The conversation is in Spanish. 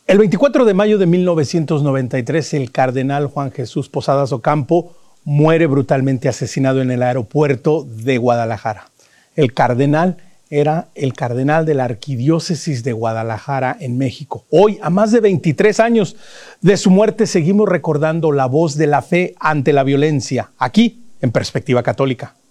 El 24 de mayo de 1993, el cardenal Juan Jesús Posadas Ocampo muere brutalmente asesinado en el aeropuerto de Guadalajara. El cardenal era el cardenal de la Arquidiócesis de Guadalajara en México. Hoy, a más de 23 años de su muerte, seguimos recordando la voz de la fe ante la violencia, aquí en Perspectiva Católica.